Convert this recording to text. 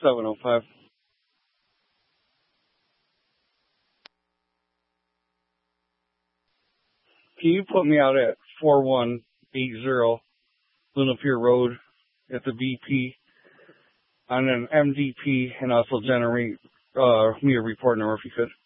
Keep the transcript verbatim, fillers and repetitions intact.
seven oh five. Can you put me out at four one eight zero Luna Pier Road at the V P on an M D P and also generate uh, me a report number if you could?